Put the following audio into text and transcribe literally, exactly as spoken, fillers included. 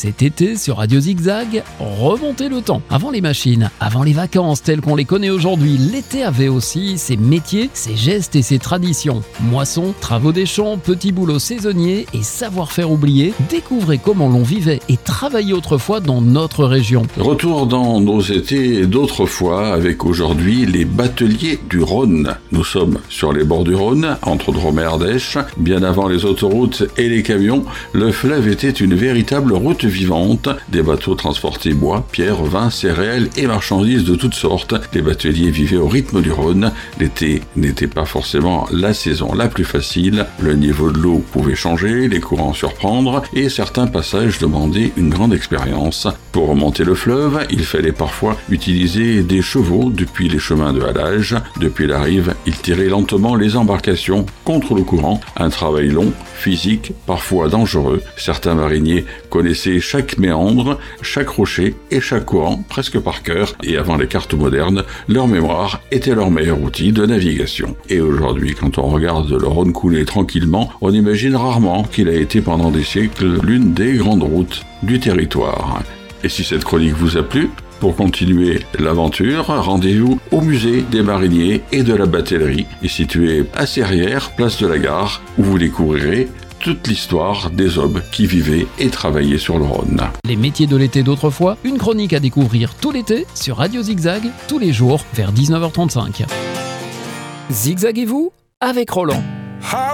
Cet été, sur Radio Zigzag, remontez le temps. Avant les machines, avant les vacances telles qu'on les connaît aujourd'hui, l'été avait aussi ses métiers, ses gestes et ses traditions. Moissons, travaux des champs, petits boulots saisonniers et savoir-faire oublié. Découvrez comment l'on vivait et travaillait autrefois dans notre région. Retour dans nos étés d'autrefois avec aujourd'hui les bateliers du Rhône. Nous sommes sur les bords du Rhône, entre Drôme et Ardèche. Bien avant les autoroutes et les camions, le fleuve était une véritable route vivante. Des bateaux transportaient bois, pierres, vin, céréales et marchandises de toutes sortes. Les bateliers vivaient au rythme du Rhône. L'été n'était pas forcément la saison la plus facile. Le niveau de l'eau pouvait changer, les courants surprendre et certains passages demandaient une grande expérience. Pour remonter le fleuve, il fallait parfois utiliser des chevaux depuis les chemins de halage. Depuis la rive, ils tiraient lentement les embarcations contre le courant. Un travail long, physique, parfois dangereux. Certains mariniers connaissaient chaque méandre, chaque rocher et chaque courant presque par cœur. Et avant les cartes modernes, leur mémoire était leur meilleur outil de navigation. Et aujourd'hui, quand on regarde le Rhône couler tranquillement, on imagine rarement qu'il a été pendant des siècles l'une des grandes routes du territoire. Et si cette chronique vous a plu, pour continuer l'aventure, rendez-vous au musée des mariniers et de la batellerie, situé à Serrières, place de la Gare, où vous découvrirez toute l'histoire des hommes qui vivaient et travaillaient sur le Rhône. Les métiers de l'été d'autrefois, une chronique à découvrir tout l'été sur Radio Zigzag, tous les jours vers dix-neuf heures trente-cinq. Zigzaguez-vous avec Roland.